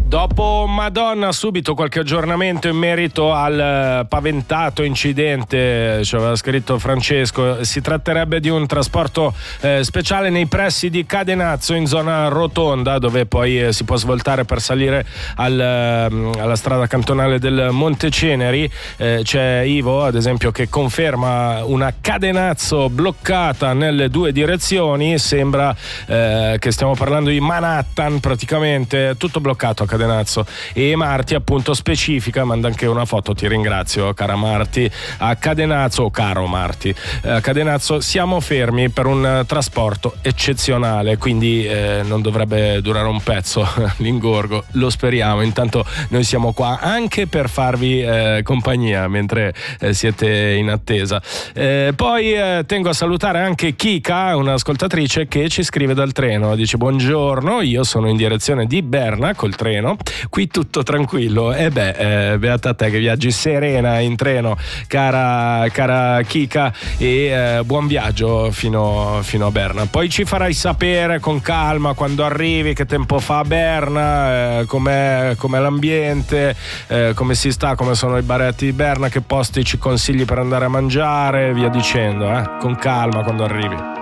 Dopo Madonna, subito qualche aggiornamento in merito al paventato incidente, ci aveva scritto Francesco. Si tratterebbe di un trasporto speciale nei pressi di Cadenazzo, in zona rotonda, dove poi si può svoltare per salire alla strada cantonale del Monteceneri. C'è Ivo, ad esempio, che conferma una Cadenazzo bloccata nelle due direzioni. Sembra che stiamo parlando di Manhattan, praticamente tutto bloccato a Cadenazzo. E Marti appunto specifica, manda anche una foto, ti ringrazio cara Marti, a Cadenazzo, o caro Marti, a Cadenazzo siamo fermi per un trasporto eccezionale, quindi non dovrebbe durare un pezzo l'ingorgo, lo speriamo. Intanto noi siamo qua anche per farvi compagnia mentre siete in attesa. Poi tengo a salutare anche Kika, un'ascoltatrice che ci scrive dal treno, dice: buongiorno, io sono in direzione di Berna col treno, qui tutto tranquillo. Beata te che viaggi serena in treno, cara Kika, e buon viaggio fino a Berna. Poi ci farai sapere con calma quando arrivi che tempo fa a Berna, com'è l'ambiente, come si sta, come sono i baretti di Berna, che posti ci consigli per andare a mangiare, via dicendo, con calma quando arrivi.